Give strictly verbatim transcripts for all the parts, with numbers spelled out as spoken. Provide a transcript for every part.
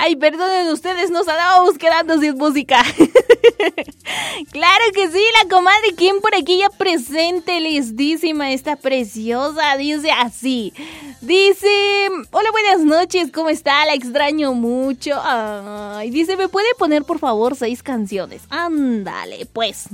Ay, perdonen ustedes, nos andábamos quedando sin música. Claro que sí, la comadre Kim por aquí ya presente, listísima, esta preciosa, dice así. Dice, hola, buenas noches, ¿cómo está? La extraño mucho. Ay, dice, ¿me puede poner por favor seis canciones? Ándale, pues.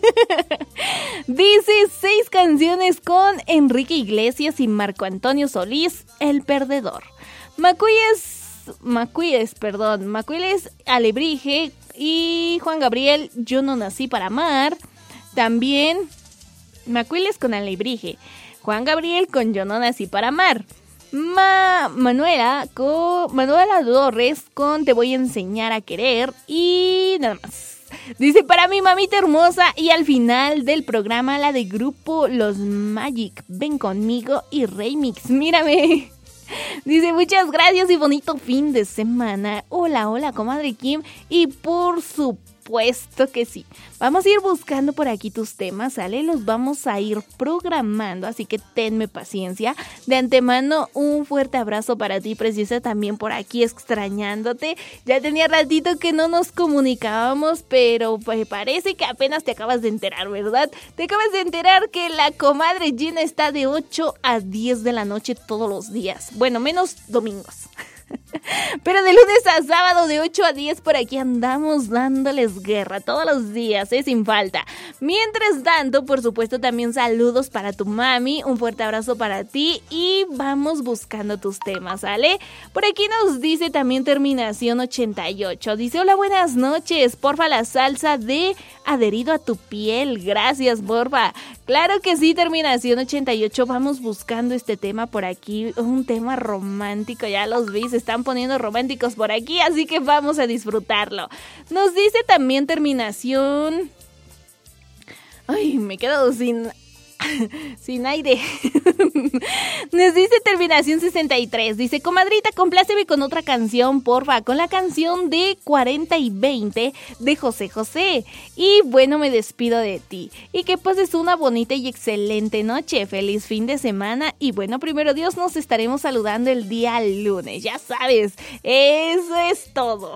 Dice, seis canciones con Enrique Iglesias y Marco Antonio Solís, El Perdedor. Macuyes, Macuyes, perdón, Macuyes Alebrije y Juan Gabriel, Yo no nací para amar. También Macuyes con Alebrije, Juan Gabriel con Yo no nací para amar. Ma, Manuela con Manuela Torres con Te voy a enseñar a querer y nada más. Dice, para mi mamita hermosa, y al final del programa la de grupo Los Magic, Ven conmigo y Remix, mírame. Dice, muchas gracias y bonito fin de semana. Hola, hola, comadre Kim. Y por supuesto que sí, vamos a ir buscando por aquí tus temas, ¿sale? Los vamos a ir programando, así que tenme paciencia. De antemano, un fuerte abrazo para ti, preciosa, también por aquí extrañándote. Ya tenía ratito que no nos comunicábamos, pero pues parece que apenas te acabas de enterar, ¿verdad? Te acabas de enterar que la comadre Gina está de ocho a diez de la noche todos los días. Bueno, menos domingos. Pero de lunes a sábado de ocho a diez por aquí andamos dándoles guerra todos los días, ¿eh? Sin falta. Mientras tanto, por supuesto, también saludos para tu mami, un fuerte abrazo para ti y vamos buscando tus temas, ¿sale? Por aquí nos dice también terminación ochenta y ocho. Dice, hola, buenas noches, porfa la salsa de Adherido a tu piel. Gracias, porfa. Claro que sí, terminación ochenta y ocho. Vamos buscando este tema por aquí, un tema romántico, ya los vi, se están poniendo románticos por aquí, así que vamos a disfrutarlo. Nos dice también terminación... Ay, me quedo sin... sin aire. Nos dice terminación sesenta y tres. Dice, comadrita, compláceme con otra canción, porfa, con la canción de cuarenta y veinte de José José. Y bueno, me despido de ti y que pases una bonita y excelente noche. Feliz fin de semana. Y bueno, primero Dios, nos estaremos saludando el día lunes. Ya sabes, eso es todo.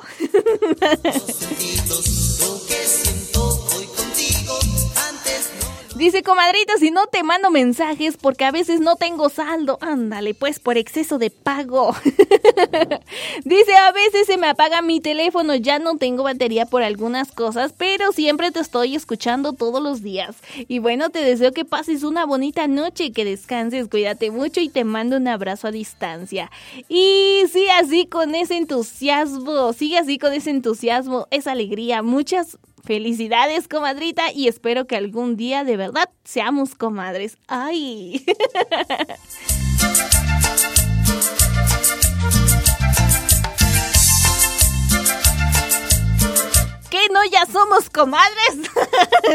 Dice, comadrita, si no te mando mensajes porque a veces no tengo saldo. Ándale, pues, por exceso de pago. Dice, a veces se me apaga mi teléfono, ya no tengo batería por algunas cosas, pero siempre te estoy escuchando todos los días. Y bueno, te deseo que pases una bonita noche, que descanses, cuídate mucho y te mando un abrazo a distancia. Y sí, así con ese entusiasmo, sigue así con ese entusiasmo, esa alegría, muchas felicidades, comadrita, y espero que algún día de verdad seamos comadres. ¡Ay! ¿Qué no ya somos comadres?